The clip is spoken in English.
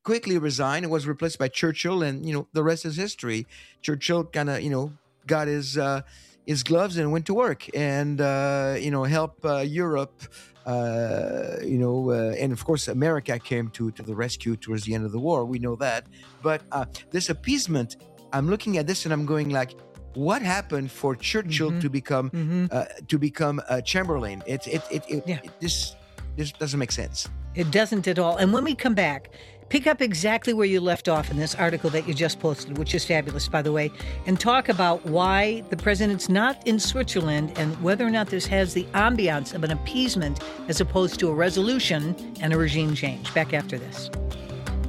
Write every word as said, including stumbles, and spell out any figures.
quickly resigned and was replaced by Churchill, and you know the rest is history. Churchill kind of you know got his uh, his gloves and went to work, and uh, you know help uh, Europe. Uh, you know, uh, and of course, America came to to the rescue towards the end of the war. We know that, but uh, this appeasement, I'm looking at this and I'm going like, what happened for Churchill Mm-hmm. to become Mm-hmm. uh, to become uh, Chamberlain? It it it, it, Yeah. it this this doesn't make sense. It doesn't at all. And when we come back, pick up exactly where you left off in this article that you just posted, which is fabulous, by the way, and talk about why the president's not in Switzerland and whether or not this has the ambiance of an appeasement as opposed to a resolution and a regime change. Back after this.